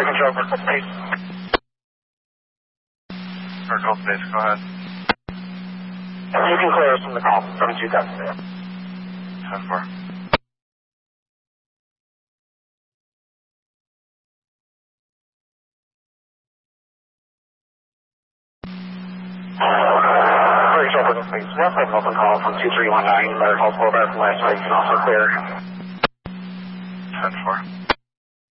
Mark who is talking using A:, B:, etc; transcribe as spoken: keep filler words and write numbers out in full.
A: control, Circle Space.
B: Circle Space, go ahead.
A: You can clear us from the call from two thousand.
B: ten four.
A: Control, Circle Space. We also have an open call from two three one nine. Better call pullback from last night. You can also clear.
B: ten four.